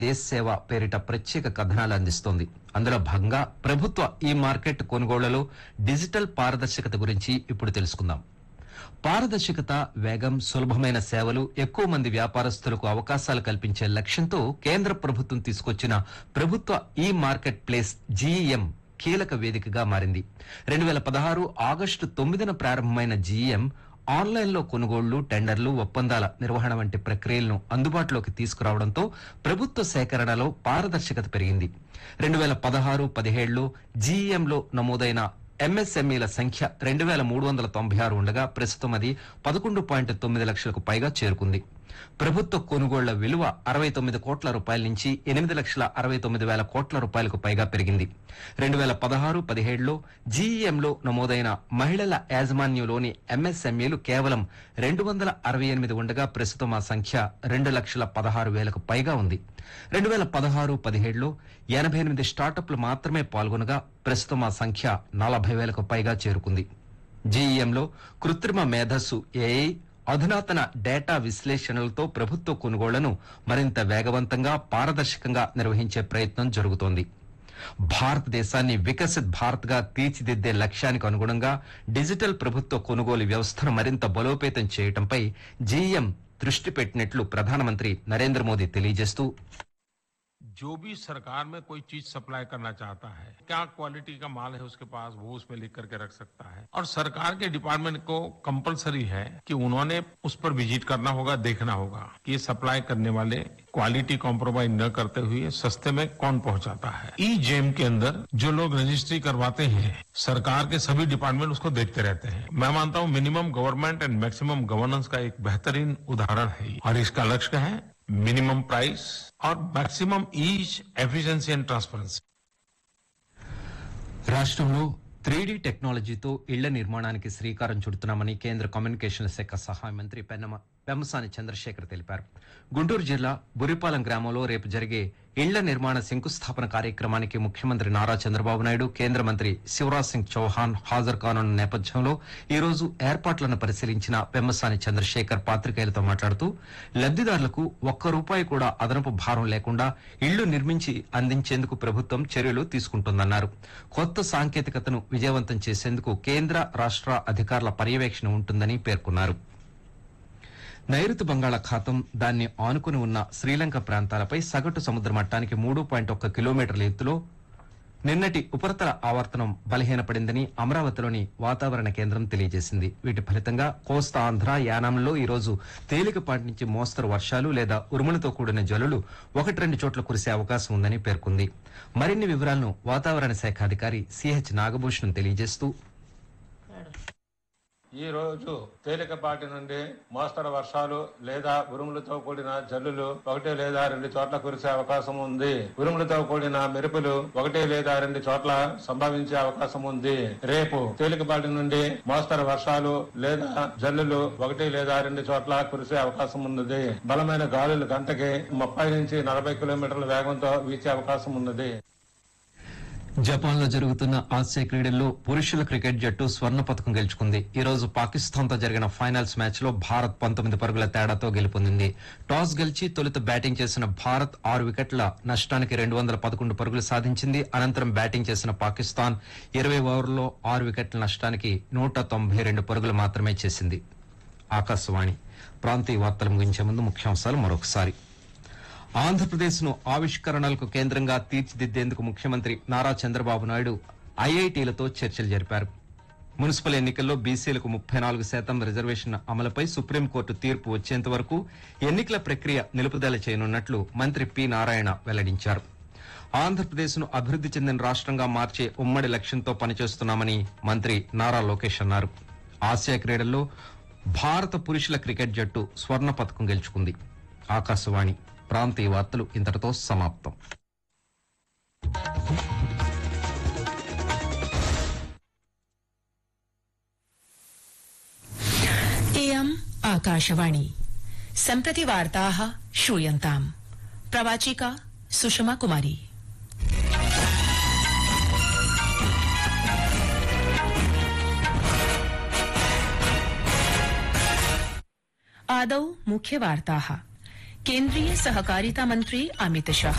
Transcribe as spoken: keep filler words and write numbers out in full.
దేశ్ సేవ పేరిట ప్రత్యేక కథనాలు అందిస్తోంది. అందులో భాగంగా ప్రభుత్వ ఈ మార్కెట్ కొనుగోళ్లలో డిజిటల్ పారదర్శకత గురించి ఇప్పుడు తెలుసుకుందాం. పారదర్శకత, వేగం, సులభమైన సేవలు, ఎక్కువ మంది వ్యాపారస్తులకు అవకాశాలు కల్పించే లక్ష్యంతో కేంద్ర ప్రభుత్వం తీసుకొచ్చిన ప్రభుత్వ ఈ మార్కెట్ ప్లేస్ జీఈఎం కీలక వేదికగా మారింది. రెండు వేల పదహారు ఆగస్టు తొమ్మిదిన ప్రారంభమైన జీఈఎం ఆన్లైన్లో కొనుగోళ్లు, టెండర్లు, ఒప్పందాల నిర్వహణ వంటి ప్రక్రియలను అందుబాటులోకి తీసుకురావడంతో ప్రభుత్వ సేకరణలో పారదర్శకత పెరిగింది. రెండు వేల పదహారు పదిహేడులో జీఈఎంలో నమోదైన ఎంఎస్ఎంఈల సంఖ్య రెండు వేల మూడు వందల తొంభై ఆరు ఉండగా ప్రస్తుతం అది పదకొండు పాయింట్ తొమ్మిది లక్షలకు పైగా చేరుకుంది. ప్రభుత్వ కొనుగోళ్ల విలువ అరవై తొమ్మిది కోట్ల రూపాయల నుంచి ఎనిమిది లక్షల అరవై తొమ్మిది వేల కోట్ల రూపాయలకు పైగా పెరిగింది. రెండు వేల పదహారు పదిహేడులో జీఈఎంలో నమోదైన మహిళల యాజమాన్యంలోని ఎంఎస్ఎంఈలు కేవలం రెండు వందల అరవై ఎనిమిది ఉండగా ప్రస్తుతం ఆ సంఖ్య రెండు లక్షల పదహారు వేలకు పైగా ఉంది. రెండు వేల పదహారు పదిహేడులో ఎనభై ఎనిమిది స్టార్టప్లు మాత్రమే పాల్గొనగా ప్రస్తుతం ఆ సంఖ్య నలభై వేలకు పైగా చేరుకుంది. జీఈఎంలో కృత్రిమ మేధస్సు ఏఐ, అధునాతన డేటా విశ్లేషణలతో ప్రభుత్వ కొనుగోళ్లను మరింత వేగవంతంగా, పారదర్శకంగా నిర్వహించే ప్రయత్నం జరుగుతోంది. భారతదేశాన్ని వికసిత్ భారత్ గా తీర్చిదిద్దే లక్ష్యానికి అనుగుణంగా డిజిటల్ ప్రభుత్వ కొనుగోలు వ్యవస్థను మరింత బలోపేతం చేయడంపై జీఈఎం దృష్టి పెట్టినట్లు ప్రధానమంత్రి నరేంద్ర మోదీ తెలియజేస్తూ, जो भी सरकार में कोई चीज सप्लाई करना चाहता है, क्या क्वालिटी का माल है उसके पास, वो उसमें लिख करके रख सकता है। और सरकार के डिपार्टमेंट को कंपलसरी है कि उन्होंने उस पर विजिट करना होगा, देखना होगा कि ये सप्लाई करने वाले क्वालिटी कॉम्प्रोमाइज न करते हुए सस्ते में कौन पहुंचाता है। ई जेम के अंदर जो लोग रजिस्ट्री करवाते हैं, सरकार के सभी डिपार्टमेंट उसको देखते रहते हैं। मैं मानता हूँ minimum government and maximum governance का एक बेहतरीन उदाहरण है और इसका लक्ष्य है मिनिमम प्राइस और maximum ease, efficiency and transparency. రాష్ట్రంలో త్రీ డి టెక్నాలజీతో ఇళ్ల నిర్మాణానికి శ్రీకారం చుడుతున్నామని కేంద్ర కమ్యూనికేషన్ల శాఖ సహాయ మంత్రి పెన్నమ పెమ్మసాని చంద్రశేఖర్ తెలిపారు. గుంటూరు జిల్లా బురిపాలెం గ్రామంలో రేపు జరిగే ఇళ్ల నిర్మాణ శంకుస్థాపన కార్యక్రమానికి ముఖ్యమంత్రి నారా చంద్రబాబు నాయుడు, కేంద్ర మంత్రి శివరాజ్ సింగ్ చౌహాన్ హాజరు కానున్న నేపథ్యంలో ఈ రోజు ఏర్పాట్లను పరిశీలించిన పెమ్మసాని చంద్రశేఖర్ పాత్రికేయులతో మాట్లాడుతూ, లబ్దిదారులకు ఒక్క రూపాయి కూడా అదనపు భారం లేకుండా ఇళ్లు నిర్మించి అందించేందుకు ప్రభుత్వం చర్యలు తీసుకుంటోందన్నారు. కొత్త సాంకేతికతను విజయవంతం చేసేందుకు కేంద్ర, రాష్ట్ర అధికారుల పర్యవేక్షణ ఉంటుందని పేర్కొన్నారు. నైరుతి బంగాళాఖాతం, దాన్ని ఆనుకుని ఉన్న శ్రీలంక ప్రాంతాలపై సగటు సముద్ర మట్టానికి మూడు పాయింట్ ఒక్క కిలోమీటర్ల ఎత్తులో నిన్నటి ఉపరితల ఆవర్తనం బలహీనపడిందని అమరావతిలోని వాతావరణ కేంద్రం తెలియజేసింది. వీటి ఫలితంగా కోస్తా ఆంధ్ర, యానాంలో ఈ రోజు తేలికపాటి నుంచి మోస్తరు వర్షాలు లేదా ఉరుములతో కూడిన జల్లులు ఒకటి రెండు చోట్ల కురిసే అవకాశం ఉందని పేర్కొంది. మరిన్ని వివరాలను వాతావరణ శాఖ అధికారి సిహెచ్ నాగభూషణం తెలియజేస్తూ, ఈ రోజు తేలికపాటి నుండి మోస్తరు వర్షాలు లేదా ఉరుములతో కూడిన జల్లులు ఒకటి లేదా రెండు చోట్ల కురిసే అవకాశం ఉంది. ఉరుములతో కూడిన మెరుపులు ఒకటి లేదా రెండు చోట్ల సంభవించే అవకాశం ఉంది. రేపు తేలికపాటి నుండి మోస్తరు వర్షాలు లేదా జల్లులు ఒకటి లేదా రెండు చోట్ల కురిసే అవకాశం ఉన్నది. బలమైన గాలులు గంటకి ముప్పై నుంచి నలభై కిలోమీటర్ల వేగంతో వీచే అవకాశం ఉన్నది. జపాన్ లో జరుగుతున్న ఆసియా క్రీడల్లో పురుషుల క్రికెట్ జట్టు స్వర్ణ పతకం గెలుచుకుంది. ఈ రోజు పాకిస్తాన్ తో జరిగిన ఫైనల్స్ మ్యాచ్ లో భారత్ పంతొమ్మిది పరుగుల తేడాతో గెలుపొందింది. టాస్ గెలిచి తొలుత బ్యాటింగ్ చేసిన భారత్ ఆరు వికెట్ల నష్టానికి రెండు వందల పదకొండు పరుగులు సాధించింది. అనంతరం బ్యాటింగ్ చేసిన పాకిస్తాన్ ఇరవై ఓవర్లలో ఆరు వికెట్ల నష్టానికి నూట తొంభై రెండు పరుగులు మాత్రమే చేసింది. ఆకాశవాణి ప్రాంతీయ వార్తలు ముగించే ముందు ముఖ్యాంశాలు మరొకసారి. ఆంధ్రప్రదేశ్ ను ఆవిష్కరణలకు కేంద్రంగా తీర్చిదిద్దేందుకు ముఖ్యమంత్రి నారా చంద్రబాబు నాయుడు ఐఐటీలతో చర్చలు జరిపారు. మున్సిపల్ ఎన్నికల్లో బీసీలకు ముప్పై నాలుగు శాతం రిజర్వేషన్ అమలుపై సుప్రీంకోర్టు తీర్పు వచ్చేంత వరకు ఎన్నికల ప్రక్రియ నిలుపుదల చేయనున్నట్లు మంత్రి పి నారాయణ వెల్లడించారు. ఆంధ్రప్రదేశ్ ను అభివృద్ది చెందిన రాష్ట్రంగా మార్చే ఉమ్మడి లక్ష్యంతో పనిచేస్తున్నామని మంత్రి నారా లోకేష్ అన్నారు. ఆసియా క్రీడల్లో భారత పురుషుల క్రికెట్ జట్టు స్వర్ణ పతకం గెలుచుకుంది. ఆకాశవాణి ప్రాంతీయ వార్తలు ఇంతటితో సమాప్తం. इयम् आकाशवाणी सम्प्रति वार्ताः श्रूयन्ताम्। प्रवाचिका सुषमा कुमारी। आदौ मुख्यवार्ताः। केन्द्रीय सहकारिता मंत्री अमित शाह